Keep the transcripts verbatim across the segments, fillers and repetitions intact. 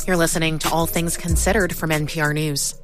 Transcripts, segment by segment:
You're listening to All Things Considered from N P R News.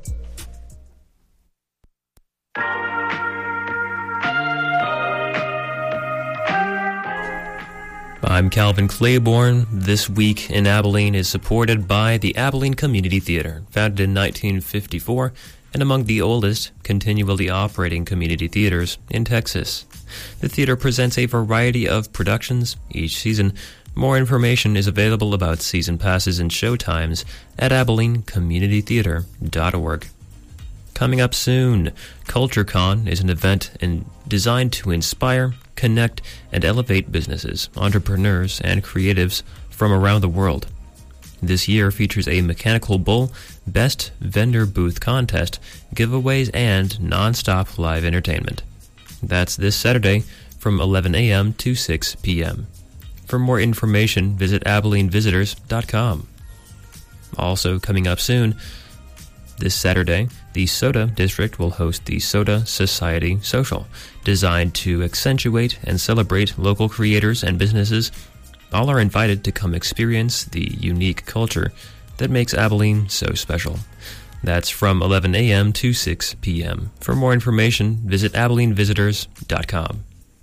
I'm Calvin Claiborne. This Week in Abilene is supported by the Abilene Community Theater, founded in nineteen fifty-four and among the oldest continually operating community theaters in Texas. The theater presents a variety of productions each season. More information is available about season passes and showtimes at abilene community theater dot org. Coming up soon, CultureCon is an event in, designed to inspire, connect, and elevate businesses, entrepreneurs, and creatives from around the world. This year features a mechanical bull, best vendor booth contest, giveaways, and non-stop live entertainment. That's this Saturday from eleven a.m. to six p.m. For more information, visit abilene visitors dot com. Also coming up soon, this Saturday, the Soda District will host the Soda Society Social, designed to accentuate and celebrate local creators and businesses. All are invited to come experience the unique culture that makes Abilene so special. That's from eleven a.m. to six p.m. For more information, visit abilene visitors dot com.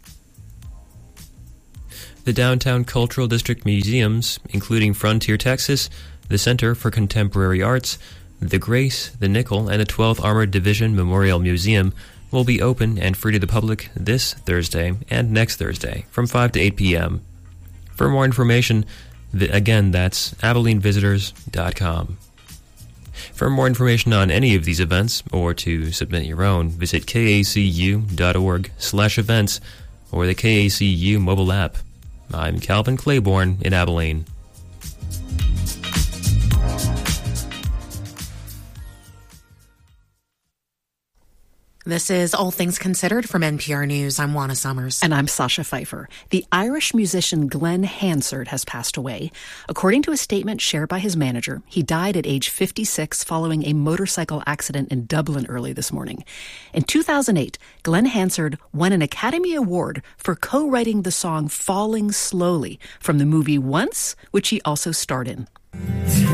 The Downtown Cultural District museums, including Frontier Texas, the Center for Contemporary Arts, the Grace, the Nickel, and the twelfth Armored Division Memorial Museum, will be open and free to the public this Thursday and next Thursday from five to eight p.m. For more information, again, that's abilene visitors dot com. For more information on any of these events, or to submit your own, visit kacu.org slash events or the K A C U mobile app. I'm Calvin Claiborne in Abilene. This is All Things Considered from N P R News. I'm Juana Summers. And I'm Sasha Pfeiffer. The Irish musician Glenn Hansard has passed away. According to a statement shared by his manager, he died at age fifty-six following a motorcycle accident in Dublin early this morning. In two thousand eight, Glenn Hansard won an Academy Award for co-writing the song Falling Slowly from the movie Once, which he also starred in.